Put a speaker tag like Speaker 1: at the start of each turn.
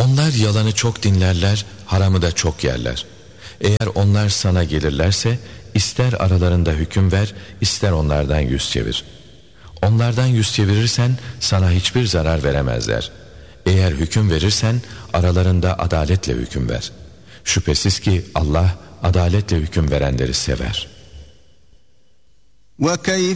Speaker 1: Onlar yalanı çok dinlerler, haramı da çok yerler. Eğer onlar sana gelirlerse, ister aralarında hüküm ver, ister onlardan yüz çevir. Onlardan yüz çevirirsen sana hiçbir zarar veremezler. Eğer hüküm verirsen aralarında adaletle hüküm ver. Şüphesiz ki Allah adaletle hüküm verenleri sever.
Speaker 2: وَكَيْفَ